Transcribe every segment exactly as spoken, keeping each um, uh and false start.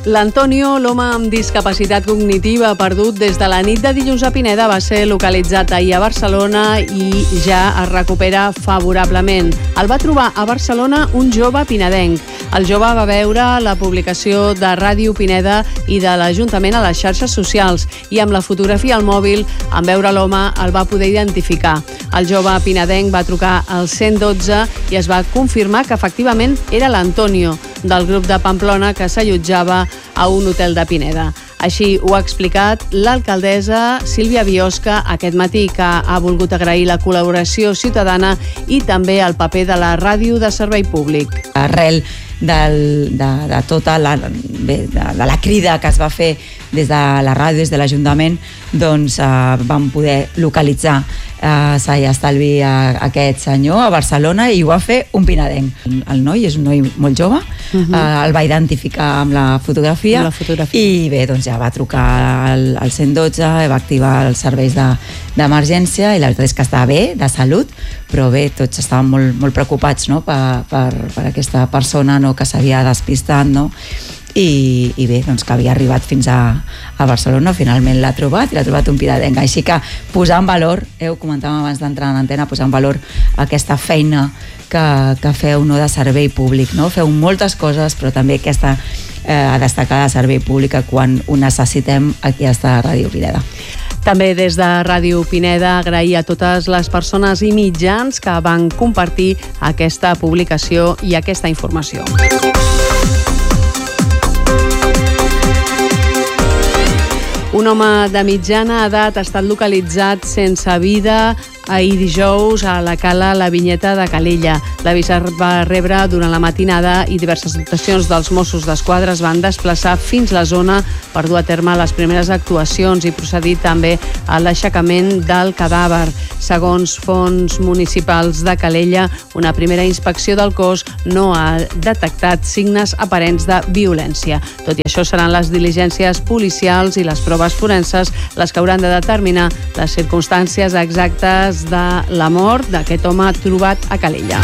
L'Antonio, l'home amb discapacitat cognitiva perdut des de la nit de dilluns a Pineda, va ser localitzat ahir a Barcelona i ja es recupera favorablement. El va trobar a Barcelona un jove pinedenc. El jove va veure la publicació de Ràdio Pineda i de l'Ajuntament a les xarxes socials i amb la fotografia al mòbil, en veure l'home, el va poder identificar. El jove pinedenc va trucar al cent dotze i es va confirmar que efectivament era l'Antonio, del grup de Pamplona que s'allotjava a un hotel de Pineda. Així ho ha explicat l'alcaldessa Sílvia Biosca aquest matí, que ha volgut agrair la col·laboració ciutadana i també el paper de la ràdio de servei públic. Arrel del, de, de tota la, bé, de, de la crida que es va fer des de la ràdio, des de l'Ajuntament, doncs eh, vam poder localitzar eh, sa i estalvi a, a aquest senyor a Barcelona i ho va fer un pinedenc. El noi és un noi molt jove, uh-huh. eh, el va identificar amb la fotografia, amb la fotografia. I bé, doncs ja va trucar al, al cent dotze, va activar els serveis de, d'emergència i la veritat és que estava bé, de salut, però bé, tots estaven molt, molt preocupats, no?, per, per, per aquesta persona, no?, que s'havia despistat, no?, I, i bé, doncs que havia arribat fins a, a Barcelona, finalment l'ha trobat i l'ha trobat un pinedenc. Així que posar en valor, eh, ho comentàvem abans d'entrar en antena, posar en valor aquesta feina que, que feu, no?, de servei públic, no? Feu moltes coses, però també aquesta eh, destacada de servei públic quan ho necessitem aquí a Ràdio Pineda. També des de Ràdio Pineda agrair a totes les persones i mitjans que van compartir aquesta publicació i aquesta informació. Un home de mitjana edat ha estat localitzat sense vida ahir dijous a la cala La Vinyeta de Calella. L'avís va rebre durant la matinada i diverses dotacions dels Mossos d'Esquadra es van desplaçar fins la zona per dur a terme les primeres actuacions i procedir també a l'aixecament del cadàver. Segons fonts municipals de Calella, una primera inspecció del cos no ha detectat signes aparents de violència. Tot i això, seran les diligències policials i les proves forenses les que hauran de determinar les circumstàncies exactes de la mort d'aquest home trobat a Calella.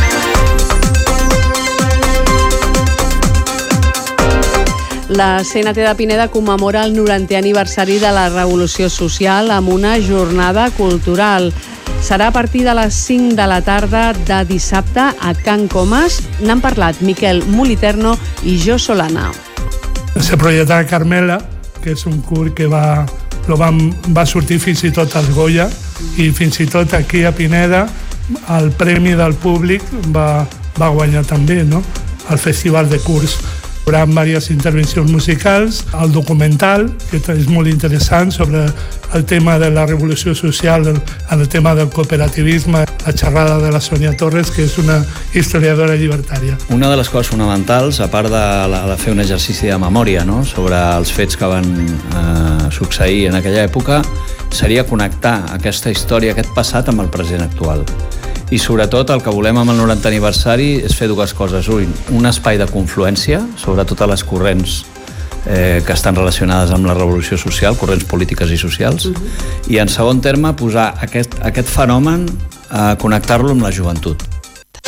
La C N T de Pineda commemora el norantè aniversari de la Revolució Social amb una jornada cultural. Serà a partir de les cinc de la tarda de dissabte a Can Comas. N'han parlat Miquel Muliterno i Jo Solana. Se projectarà Carmela, que és un curt que va, lo vam, va sortir fins i tot als Goya, i fins i tot aquí a Pineda el premi del públic va, va guanyar també, no?, al Festival de Curts. Hi haurà diverses intervencions musicals, el documental, que és molt interessant, sobre el tema de la revolució social, el, el tema del cooperativisme, la xerrada de la Sònia Torres, que és una historiadora llibertària. Una de les coses fonamentals, a part de, de fer un exercici de memòria, no?, sobre els fets que van eh, succeir en aquella època, seria connectar aquesta història, aquest passat, amb el present actual. I sobretot el que volem amb el norantè aniversari és fer dues coses. Un, un espai de confluència sobre totes les corrents eh, que estan relacionades amb la revolució social, corrents polítiques i socials, uh-huh. I en segon terme posar aquest, aquest fenomen a connectar-lo amb la joventut.